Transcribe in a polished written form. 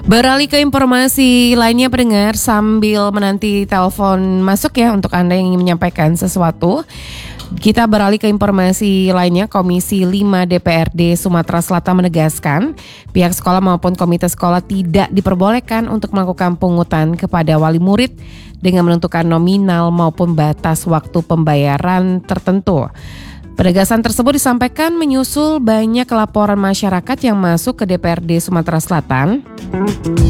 Beralih ke informasi lainnya pendengar, sambil menanti telepon masuk ya untuk Anda yang ingin menyampaikan sesuatu. Kita beralih ke informasi lainnya. Komisi 5 DPRD Sumatera Selatan menegaskan pihak sekolah maupun komite sekolah tidak diperbolehkan untuk melakukan pungutan kepada wali murid dengan menentukan nominal maupun batas waktu pembayaran tertentu. Penegasan tersebut disampaikan menyusul banyak laporan masyarakat yang masuk ke DPRD Sumatera Selatan